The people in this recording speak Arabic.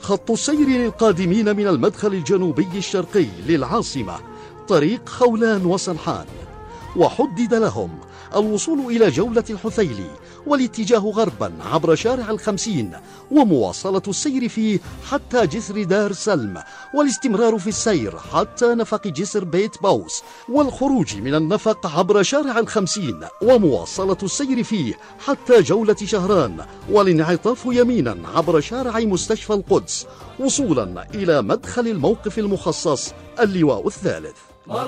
خط السير للقادمين من المدخل الجنوبي الشرقي للعاصمة طريق خولان وسنحان، وحدد لهم الوصول إلى جولة الحثيلي والاتجاه غربا عبر شارع الخمسين ومواصلة السير فيه حتى جسر دار سلم، والاستمرار في السير حتى نفق جسر بيت بوس، والخروج من النفق عبر شارع الخمسين ومواصلة السير فيه حتى جولة شهران، والانعطاف يمينا عبر شارع مستشفى القدس وصولا إلى مدخل الموقف المخصص اللواء الثالث.